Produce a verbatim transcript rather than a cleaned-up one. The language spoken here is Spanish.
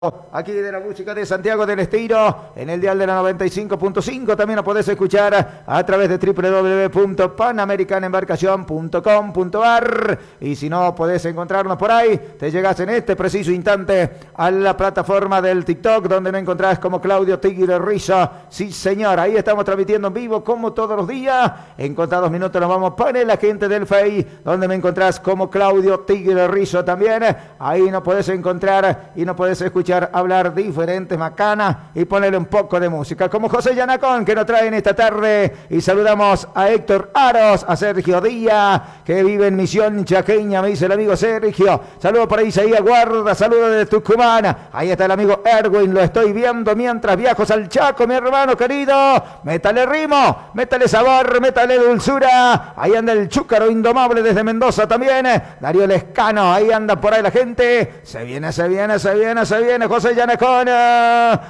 Aquí de la música de Santiago del Estero, en el dial de la noventa y cinco punto cinco. También lo podés escuchar a través de doble u doble u doble u punto panamericana embarcación punto com punto a r. Y si no podés encontrarnos por ahí, te llegás en este preciso instante a la plataforma del TikTok, donde me encontrás como Claudio Tigre Rizzo. Sí, señor, ahí estamos transmitiendo en vivo como todos los días. En contados minutos nos vamos para la gente del Face, donde me encontrás como Claudio Tigre Rizzo también. Ahí nos podés encontrar y nos podés escuchar hablar diferentes macanas y ponerle un poco de música, como José Yanacón, que nos traen esta tarde. Y saludamos a Héctor Aros, a Sergio Díaz, que vive en Misión Chaqueña, me dice el amigo Sergio. Saludos por ahí, Isaías Guarda, saludos de Tucumán. Ahí está el amigo Erwin, lo estoy viendo mientras viajo al Chaco, mi hermano querido. Métale ritmo, métale sabor, métale dulzura. Ahí anda el Chúcaro Indomable desde Mendoza también. Darío Lescano, ahí anda por ahí la gente. Se viene, se viene, se viene, se viene José Yanacón.